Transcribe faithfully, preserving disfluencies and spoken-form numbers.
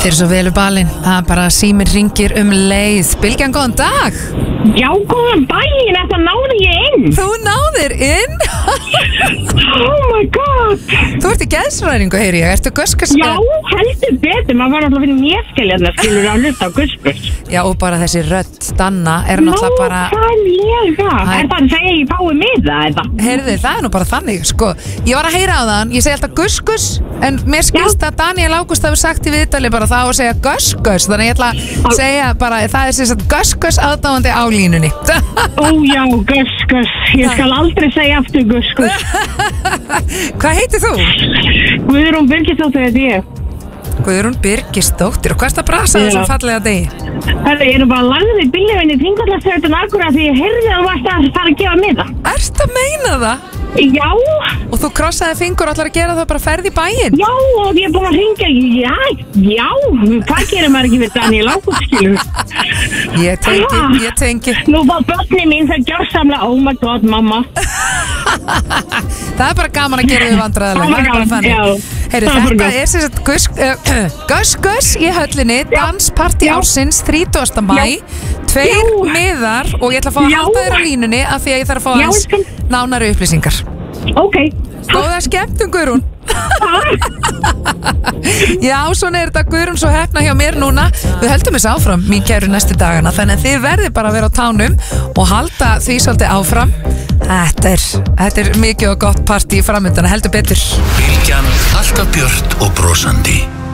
Þið eru svo velu balinn. Það er bara síminn hringir um leið. Bylgjan, góðan dag. Já, góðan daginn, þetta náði ég inn. Þú náðir inn? Oh my god. Þú ert í geðsræringu, heyri ég. Ertu guskus? Já, heldur betur. Maður var alltaf að finna mérskiljarna, skilur að hlusta á guskus. Já, og bara þessi rödd Danna er náttúrulega bara... Nákvæmlega. Er það að segja ég fái miða, eða? Heyrðu, það er nú bara þannig, sko. Ég var að heyra á þann, ég segi alltaf guskus, en mér skilst að Daniel Ágúst hafi sagt í viðtali bara það að segja guskus. Þannig ég ætla að segja bara, það er sem sagt guskus aðdáandi á línunni. Ó já, guskus. Ég skal aldrei segja aftur guskus. Hvað heitir þú? Guðrún Birgisdóttir heiti ég. Guðrún Birgisdóttir. Og hvað er það brasa þessum fallega degi? Það er bara lagðið bíljöfinni Þingvallarsveitin akkurat því ég heyrði að þú varst að fara að gefa miða. Ertu að meina það? Já. Og þú krossaði fingur og ætlar að gera það bara ferð í bæinn? Já, og ég er búin að hringja. Já, já. Hvað gerir maður ekki við Daniel Ágúst, skilur? Ég tengi, ég tengi. Nú var börnin mín það gjörsamlega, oh my god, mamma. Það er bara gaman að gera við vandræðilega. Það er bara gaman, já. Heyri, þetta er sem sagt Gus, uh, Gus Gus í höllinni, dansparti ársins þrítugasta maí, tveir miðar og ég ætla að fá að halda þér á línunni af því að ég þarf að fá aðeins nánari upplýsingar. Ok. Góða skemmtun, Guðrún. Já, svona er þetta Guðrún svo heppna hjá mér núna. Við höldum þess áfram, mín kæru, næstu dagana. Þannig að þið verði bara að vera á tánum og halda því svolítið áfram. Þetta er, þetta er mikið og gott partí framöndan, heldur betur. Bylgjan, alltaf björt og brosandi.